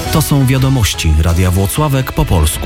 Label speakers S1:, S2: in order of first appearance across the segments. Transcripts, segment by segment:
S1: To są wiadomości Radia Włocławek po polsku.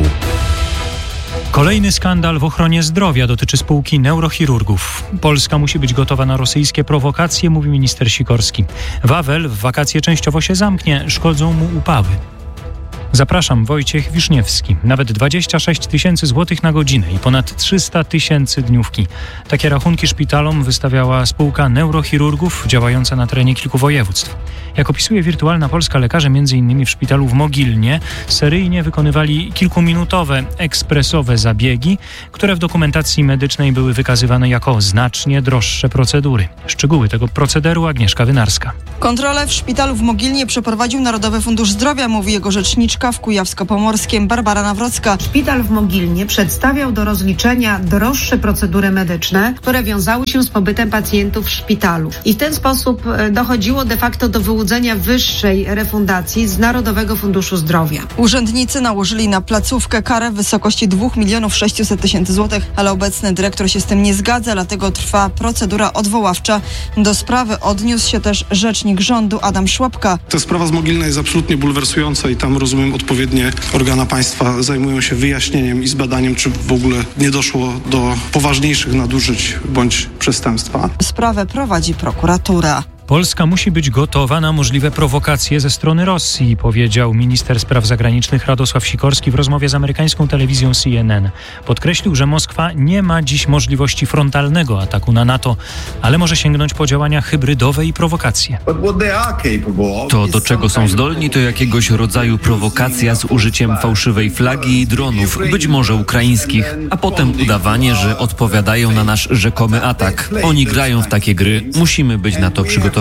S2: Kolejny skandal w ochronie zdrowia dotyczy spółki neurochirurgów. Polska musi być gotowa na rosyjskie prowokacje, mówi minister Sikorski. Wawel w wakacje częściowo się zamknie, szkodzą mu upały. Zapraszam, Wojciech Wiszniewski. Nawet 26 tysięcy złotych na godzinę i ponad 300 tysięcy dniówki. Takie rachunki szpitalom wystawiała spółka neurochirurgów działająca na terenie kilku województw. Jak opisuje Wirtualna Polska, lekarze m.in. w szpitalu w Mogilnie seryjnie wykonywali kilkuminutowe, ekspresowe zabiegi, które w dokumentacji medycznej były wykazywane jako znacznie droższe procedury. Szczegóły tego procederu Agnieszka Wynarska.
S3: Kontrolę w szpitalu w Mogilnie przeprowadził Narodowy Fundusz Zdrowia, mówi jego rzeczniczka w Kujawsko-Pomorskiem Barbara Nawrocka.
S4: Szpital w Mogilnie przedstawiał do rozliczenia droższe procedury medyczne, które wiązały się z pobytem pacjentów w szpitalu. I w ten sposób dochodziło de facto do wyłudzenia wyższej refundacji z Narodowego Funduszu Zdrowia.
S3: Urzędnicy nałożyli na placówkę karę w wysokości 2 600 000 złotych, ale obecny dyrektor się z tym nie zgadza, dlatego trwa procedura odwoławcza. Do sprawy odniósł się też rzecznik rządu Adam Szłapka.
S5: Ta sprawa z Mogilna jest absolutnie bulwersująca i tam, rozumiem, odpowiednie organa państwa zajmują się wyjaśnieniem i zbadaniem, czy w ogóle nie doszło do poważniejszych nadużyć bądź przestępstwa.
S3: Sprawę prowadzi prokuratura.
S2: Polska musi być gotowa na możliwe prowokacje ze strony Rosji, powiedział minister spraw zagranicznych Radosław Sikorski w rozmowie z amerykańską telewizją CNN. Podkreślił, że Moskwa nie ma dziś możliwości frontalnego ataku na NATO, ale może sięgnąć po działania hybrydowe i prowokacje.
S6: To, do czego są zdolni, to jakiegoś rodzaju prowokacja z użyciem fałszywej flagi i dronów, być może ukraińskich, a potem udawanie, że odpowiadają na nasz rzekomy atak. Oni grają w takie gry, musimy być na to przygotowani.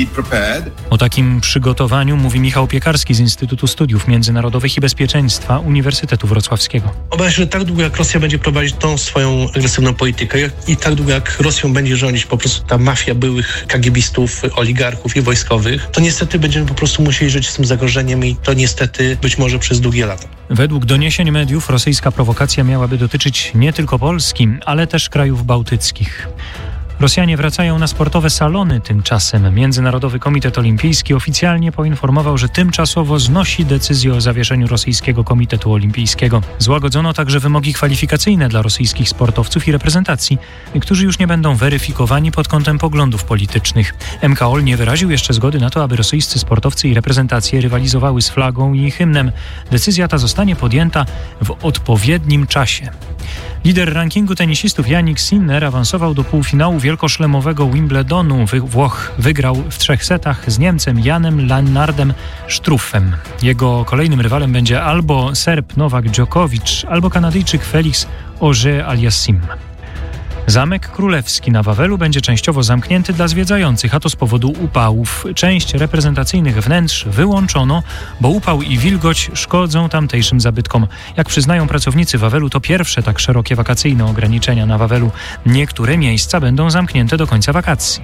S2: O takim przygotowaniu mówi Michał Piekarski z Instytutu Studiów Międzynarodowych i Bezpieczeństwa Uniwersytetu Wrocławskiego.
S7: Obawiam się, że tak długo jak Rosja będzie prowadzić tą swoją agresywną politykę i tak długo jak Rosją będzie rządzić po prostu ta mafia byłych KGB-stów, oligarchów i wojskowych, to niestety będziemy po prostu musieli żyć z tym zagrożeniem i to niestety być może przez długie lata.
S2: Według doniesień mediów rosyjska prowokacja miałaby dotyczyć nie tylko Polski, ale też krajów bałtyckich. Rosjanie wracają na sportowe salony tymczasem. Międzynarodowy Komitet Olimpijski oficjalnie poinformował, że tymczasowo znosi decyzję o zawieszeniu Rosyjskiego Komitetu Olimpijskiego. Złagodzono także wymogi kwalifikacyjne dla rosyjskich sportowców i reprezentacji, którzy już nie będą weryfikowani pod kątem poglądów politycznych. MKOL nie wyraził jeszcze zgody na to, aby rosyjscy sportowcy i reprezentacje rywalizowały z flagą i hymnem. Decyzja ta zostanie podjęta w odpowiednim czasie. Lider rankingu tenisistów Jannik Sinner awansował do półfinału wielkoszlemowego Wimbledonu. Włoch wygrał w 3 setach z Niemcem Janem Lennardem Struffem. Jego kolejnym rywalem będzie albo Serb Nowak Djokovic, albo Kanadyjczyk Felix Auger-Aliassime. Zamek Królewski na Wawelu będzie częściowo zamknięty dla zwiedzających, a to z powodu upałów. Część reprezentacyjnych wnętrz wyłączono, bo upał i wilgoć szkodzą tamtejszym zabytkom. Jak przyznają pracownicy Wawelu, to pierwsze tak szerokie wakacyjne ograniczenia na Wawelu. Niektóre miejsca będą zamknięte do końca wakacji.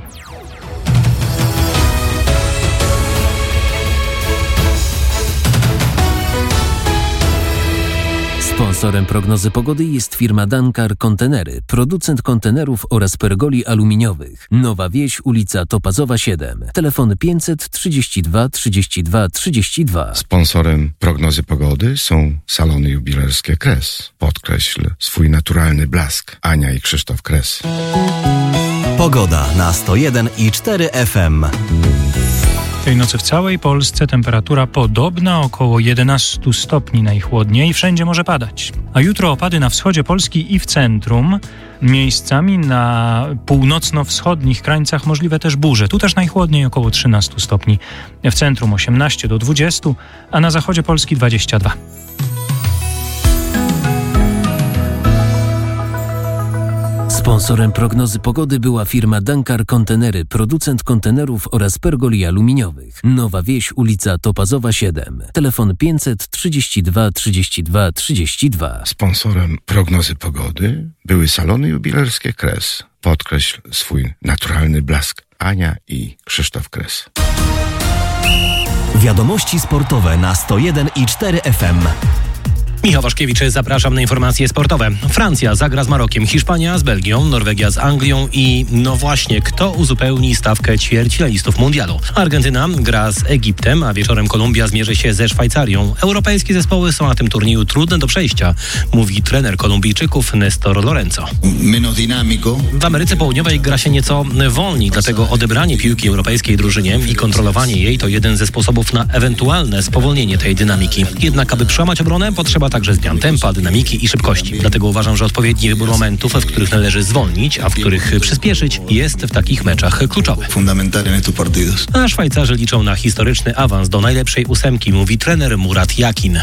S1: Sponsorem prognozy pogody jest firma Dankar Kontenery, producent kontenerów oraz pergoli aluminiowych. Nowa Wieś, ulica Topazowa 7. Telefon 532 32 32.
S8: Sponsorem prognozy pogody są salony jubilerskie Kres. Podkreśl swój naturalny blask. Ania i Krzysztof Kres.
S1: Pogoda na 101,4 FM.
S2: Tej nocy w całej Polsce temperatura podobna, około 11 stopni najchłodniej, wszędzie może padać. A jutro opady na wschodzie Polski i w centrum, miejscami na północno-wschodnich krańcach możliwe też burze. Tu też najchłodniej, około 13 stopni. W centrum 18 do 20, a na zachodzie Polski 22.
S1: Sponsorem prognozy pogody była firma Dankar Kontenery, producent kontenerów oraz pergoli aluminiowych. Nowa Wieś, ulica Topazowa 7. Telefon 532 32 32.
S8: Sponsorem prognozy pogody były salony jubilerskie Kres. Podkreśl swój naturalny blask. Ania i Krzysztof Kres.
S1: Wiadomości sportowe na 101,4 FM.
S9: Michał Waszkiewicz, zapraszam na informacje sportowe. Francja zagra z Marokiem, Hiszpania z Belgią, Norwegia z Anglią i no właśnie, kto uzupełni stawkę ćwierćfinalistów mundialu. Argentyna gra z Egiptem, a wieczorem Kolumbia zmierzy się ze Szwajcarią. Europejskie zespoły są na tym turnieju trudne do przejścia, mówi trener Kolumbijczyków Néstor Lorenzo. W Ameryce Południowej gra się nieco wolniej, dlatego odebranie piłki europejskiej drużynie i kontrolowanie jej to jeden ze sposobów na ewentualne spowolnienie tej dynamiki. Jednak aby przełamać obronę, potrzeba także zmian tempa, dynamiki i szybkości. Dlatego uważam, że odpowiedni wybór momentów, w których należy zwolnić, a w których przyspieszyć, jest w takich meczach kluczowy. A Szwajcarzy liczą na historyczny awans do najlepszej ósemki, mówi trener Murat Yakin.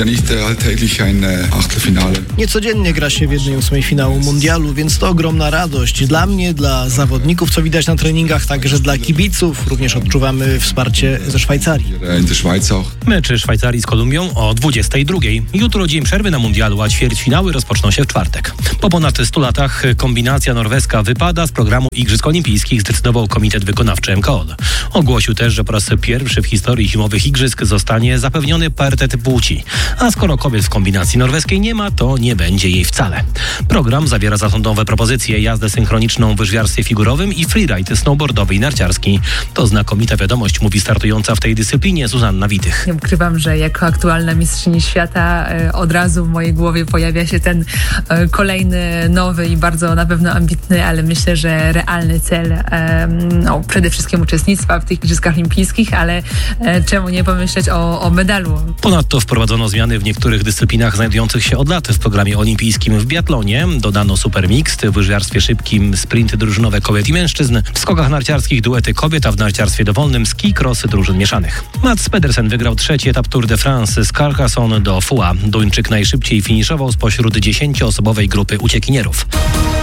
S10: Niecodziennie gra się w 1/8 finału mundialu, więc to ogromna radość dla mnie, dla zawodników, co widać na treningach, także dla kibiców. Również odczuwamy wsparcie ze Szwajcarii.
S9: Mecz Szwajcarii z Kolumbią o 22:00. Jutro dzień przerwy na mundialu, a ćwierćfinały rozpoczną się w czwartek. Po ponad 100 latach kombinacja norweska wypada z programu Igrzysk Olimpijskich, zdecydował Komitet Wykonawczy MKOL. Ogłosił też, że po raz pierwszy w historii zimowych igrzysk zostanie zapewniony parytet płci. A skoro kobiet w kombinacji norweskiej nie ma, to nie będzie jej wcale. Program zawiera nowe propozycje: jazdę synchroniczną w łyżwiarstwie figurowym i freeride snowboardowy i narciarski. To znakomita wiadomość, mówi startująca w tej dyscyplinie Zuzanna Witych.
S11: Nie ukrywam, że jako aktualna mistrzyni świata od razu w mojej głowie pojawia się ten kolejny, nowy i bardzo na pewno ambitny, ale myślę, że realny cel przede wszystkim uczestnictwa w tych Igrzyskach Olimpijskich, ale czemu nie pomyśleć o medalu.
S9: Ponadto wprowadzono zmiany w niektórych dyscyplinach znajdujących się od lat w programie olimpijskim. W biatlonie dodano super mixed, w łyżwiarstwie szybkim sprinty drużynowe kobiet i mężczyzn, w skokach narciarskich duety kobiet, a w narciarstwie dowolnym ski crossy drużyn mieszanych. Mats Pedersen wygrał 3. etap Tour de France z Carcassonne do Foix. Duńczyk najszybciej finiszował spośród 10-osobowej grupy uciekinierów.